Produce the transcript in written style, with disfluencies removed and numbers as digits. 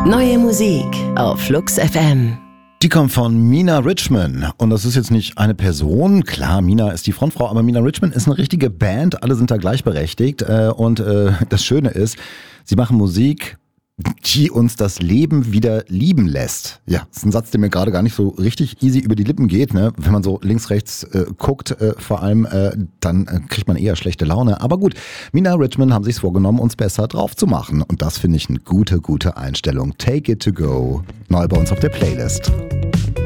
Neue Musik auf Flux FM. Die kommt von Mina Richman und das ist jetzt nicht eine Person, klar, Mina ist die Frontfrau, aber Mina Richman ist eine richtige Band, alle sind da gleichberechtigt und das Schöne ist, sie machen Musik, die uns das Leben wieder lieben lässt. Ja, das ist ein Satz, der mir gerade gar nicht so richtig easy über die Lippen geht, ne? Wenn man so links, rechts guckt, vor allem, dann kriegt man eher schlechte Laune. Aber gut, Mina Richman haben sich's vorgenommen, uns besser drauf zu machen und das finde ich eine gute Einstellung. Take it to go, neu bei uns auf der Playlist.